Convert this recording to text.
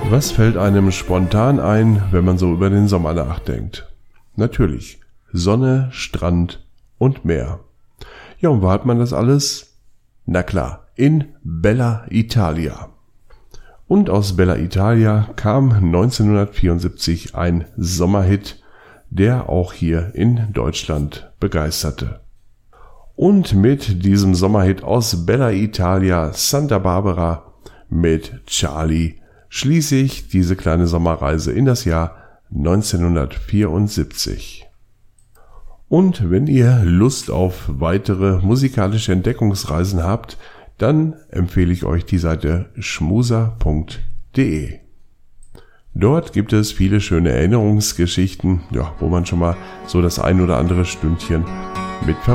Was fällt einem spontan ein, wenn man so über den Sommer nachdenkt? Natürlich Sonne, Strand und Meer. Ja, und wo hat man das alles? Na klar, in Bella Italia. Und aus Bella Italia kam 1974 ein Sommerhit, der auch hier in Deutschland begeisterte. Und mit diesem Sommerhit aus Bella Italia, Santa Barbara mit Charlie schließe ich diese kleine Sommerreise in das Jahr 1974. Und wenn ihr Lust auf weitere musikalische Entdeckungsreisen habt, dann empfehle ich euch die Seite schmuser.de. Dort gibt es viele schöne Erinnerungsgeschichten, ja, wo man schon mal so das ein oder andere Stündchen mit